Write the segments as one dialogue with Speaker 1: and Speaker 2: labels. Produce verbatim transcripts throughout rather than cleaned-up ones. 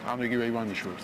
Speaker 1: ანუ იგივე ივანიშვილს.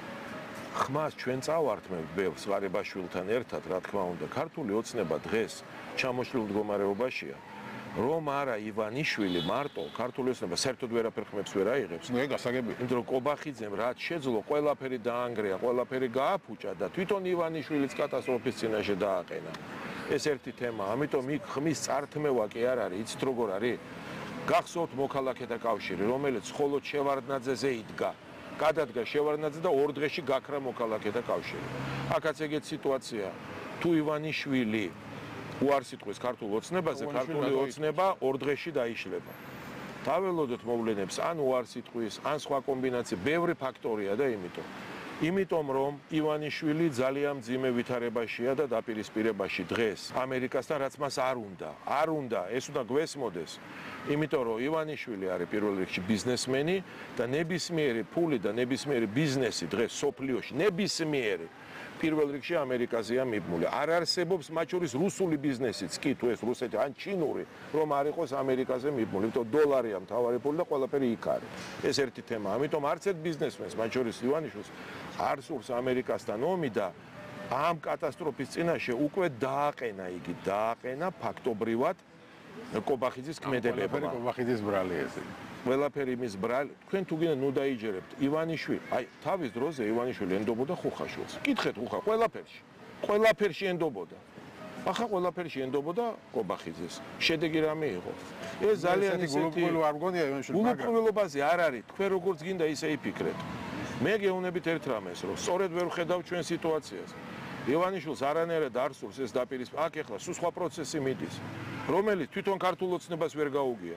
Speaker 2: ხმას ჩვენ წავართმევთ ბევრს ღარიბაშვილთან ერთად, რა თქმა უნდა, ქართული ოცნება დღეს ჩამოშლილ მდგომარეობაშია. რომ არა ივანიშვილი მარტო ქართული ოცნება საერთოდ ვერაფერ ხმებს ვერ აიღებს.
Speaker 1: ნუ ეგ გასაგებია.
Speaker 2: იმიტომ რომ კობახიძემ რაც შეძლო, ყველაფერი დაანგრია, ყველაფერი გააფუჭა და თვითონ ივანიშვილიც კატასტროფის წინაშე დააყენა. ეს ერთი თემა, ამიტომ იქ ხმის წართმევა კი არ არის, იცით როგორ არის? გახსოვთ მოქალაქეთა კავშირი, რომელიც მხოლოდ შევარდნაძეზე იდგა. გადადგა შევარდნაძე და ორ დღეში გაქრა მოქალაქეთა კავშირი. აქაც ეგეთ სიტუაცია. თუ ივანიშვილი უარს იტყვის ქართულ ოცნებაზე, ქართული ოცნება ორ დღეში დაიშლება. დაველოდოთ მოვლენებს, ან უარს იტყვის, ან სხვა კომბინაცია, ბევრი ფაქტორია და იმიტომ. იმიტომ რომ ივანიშვილი ძალიან მძიმე ვითარებაშია და დაპირისპირებაში დღეს ამერიკასთან, რაც მას არ უნდა. არ უნდა, ეს უნდა გვესმოდეს. იმიტომ რომ ივანიშვილი არის პირველ რიგში ბიზნესმენი და ნებისმიერი ფული და ნებისმიერი ბიზნესი დღეს სოფლიოში, ნებისმიერი პირველ რიგში ამერიკაზეა მიბმული. არ არსებობს მათ შორის რუსული ბიზნესიც, კი თუ ეს რუსეთი ან ჩინური, რომ არ იყოს ამერიკაზე მიბმული. იმიტომ დოლარია მთავარი ფული და ყველაფერი იქ არის. ეს ერთი თემა. ამიტომ არც ერთ ბიზნესმენს, მათ შორის ივანიშვილს, არ სურს ამერიკასთან ომი და ამ კატასტროფის წინაშე უკვე დააყენა იგი, დააყენა ფაქტობრივად კობახიძის ქმედებებმა.
Speaker 1: კობახიძის ბრალი ეს.
Speaker 2: ყველაფერი იმის ბრალი, თქვენ თუ გინდა ნუ დაიჯერებთ ივანიშვილი, აი თავის დროზე ივანიშვილი ენდობოდა ხუხაშვილს. კითხეთ ხუხა ყველაფერში. ყველაფერში ენდობოდა. ახლა ყველაფერში ენდობოდა კობახიძეს. შედეგი რამე იყო? ეს ძალიან ისეთი
Speaker 1: გულუბრილო არ მგონია ივანიშვილი,
Speaker 2: მაგრამ გულუბრილობაზე არ არის, თქვენ როგორც გინდა ისე იფიქრეთ. მე გეუბნებით ერთ რამეს, რომ სწორედ ვერ ვხედავ ჩვენ სიტუაციას. ივანიშვილს არანაირად არ სურს ეს დაპირისპირება. აქ ეხლა სულ სხვა პროცესი მიდის, რომელიც თვითონ ქართულ ოცნებას ვერ გაუგია.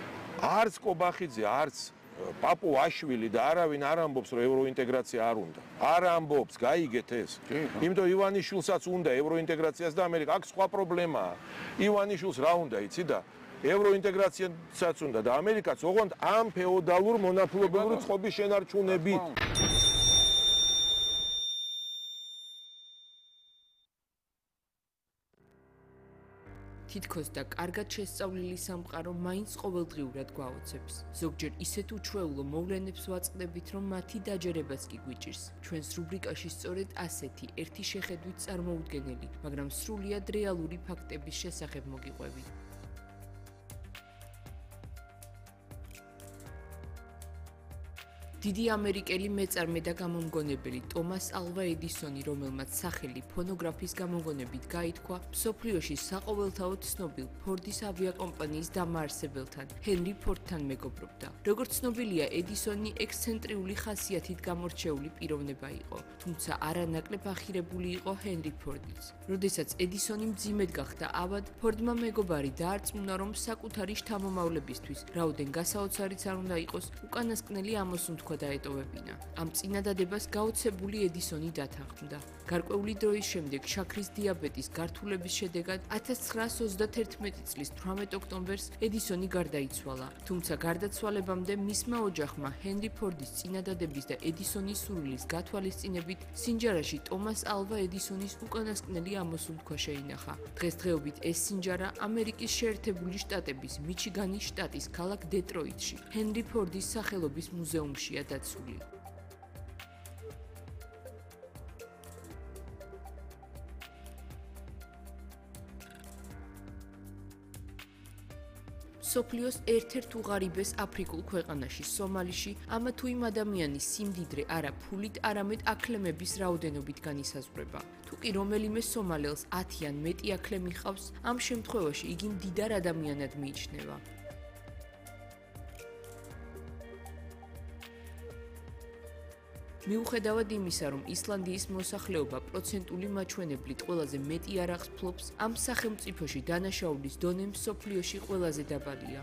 Speaker 2: არც კობახიძე, არც პაპუაშვილი და არავინ არ ამბობს, რომ ევროინტეგრაცია არ უნდა. არ ამბობს, გაიგეთ ეს. იმიტომ ივანიშვილსაც უნდა ევროინტეგრაციას და ამერიკა. აქ სხვა პრობლემაა. ივანიშვილს რა უნდა, იცი და ევროინტეგრაციასაც უნდა და ამერიკაც ოღონდ ამ ფეოდალურ მონაფილობელური წყობის შენარჩუნებით.
Speaker 3: თითქოს და კარგად შესწავლილი სამყარო მაინც ყოველდღიურად გვაოცებს. ზოგჯერ ისეთ უჩვეულო მოვლენებს ვაწყდებით, რომ მათი დაჯერებაც კი გვიჭირს. ჩვენს რუბრიკაში სწორედ ასეთი ერთი შეხედვით წარმოუდგენელი, მაგრამ სრულიად რეალური ფაქტების შესახებ მოგიყვებით. დიდი ამერიკელი მეწარმე და გამომგონებელი ტომას ალვა ედისონი, რომელმაც სახელი ფონოგრაფის გამოგონებით გაითქვა, მსოფლიოში საყოველთაოდ ცნობილ ფორდის ავიაკომპანიის დამაარსებელთან, ჰენრი ფორდთან მეგობრობდა. როგორც ცნობილია, ედისონი ექსცენტრიული ხასიათით გამორჩეული პიროვნება იყო, თუმცა არანაკლებ ახირებული იყო ჰენრი ფორდიც. როდესაც ედისონი მძიმედ გახდა ავად, ფორდმა მეგობარი დაარწმუნა, რომ საკუთარი შთამომავლებისთვის, რაოდენ გასაოცარიც არ უნდა იყოს, უკანასკნელი ამოსუნთქვა დაეტოვებინა. ამ წინადადებას გაოცებული ედისონი დათანხმდა. გარკვეული დროის შემდეგ შაქრის დიაბეტის გართულების შედეგად ათას ცხრაას ოცდაათერთმეტი წლის თვრამეტ ოქტომბერს ედისონი გარდაიცვალა. თუმცა გარდაცვალებამდე მისმა ოჯახმა ჰენრი ფორდის წინადადების და ედისონის სურვილის გათვალისწინებით სინჯარაში ტომას ალვა ედისონის უკანასკნელი ამოსუნთქვა შეინახა. დღესდღეობით ეს სინჯარა ამერიკის შეერთებული შტატების მიჩიგანის შტატის ქალაქ დეტროიტში, ჰენრი ფორდის სახელობის მუზეუმშია დაცული. სოფლიოს ერთ-ერთ უღარიბეს აფრიკულ ქვეყანაში, სომალიში, ამა თუ იმ ადამიანის სიმდიდრე არა ფულით, არამედ აქლემების რაოდენობით განისაზღვრება. თუ კი რომელიმე სომალელს ათი ან მეტი აქლე მიყავს, ამ შემთხვევაში იგი მდიდარ ადამიანად მიიჩნევა. მიუხედავად იმისა, რომ ისლანდიის მოსახლეობა პროცენტული მაჩვენებლით ყველაზე მეტი იარაღს ფლობს, ამ სახელმწიფოში დანაშაულის დონე მსოფლიოში ყველაზე დაბალია.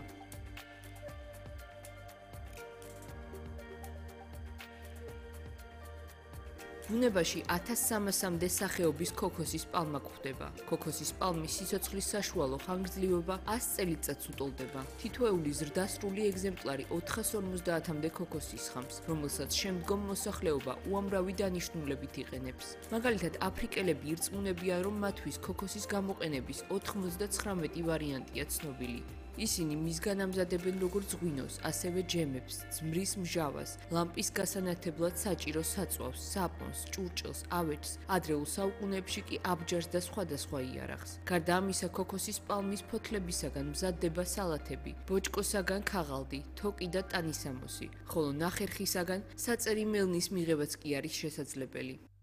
Speaker 3: ბუნებაში ათას სამასამდე სახეობის ქოქოსის პალმა გვხვდება. ქოქოსის პალმის სიცოცხლის საშუალო ხანგრძლივობა ას წელიწადს უტოლდება. თითოეული ზრდასრული ეგზემპლარი ოთხას ორმოცდაათამდე ქოქოსის ხამს, რომელსაც შემდგომ მოსახლეობა უამრავი დანიშნულებით იყენებს. მაგალითად, აფრიკელები ირწმუნებიან, რომ მათთვის ქოქოსის გამოყენების ოთხმოცდაცხრამეტი ვარიანტია ცნობილი. ისინი მისგან ამზადებენ როგორც ღვინოს, ასევე ჯემებს, ძმრის მჟავას, ლამპის გასანათებლად საჭირო საწვავს, საპონს, ჭურჭელს, ავეჯს, ადრეულ საუკუნეებში კი აბჯარს და სხვადასხვა იარაღს. გარდა ამისა, ქოქოსის პალმის ფოთლებისაგან მზადდება სალათები, ბოჭკოსაგან ქაღალდი, თოკი და ტანისამოსი, ხოლო ნახერხისაგან საწერი მელნის მიღებაც კი არის შესაძლებელი.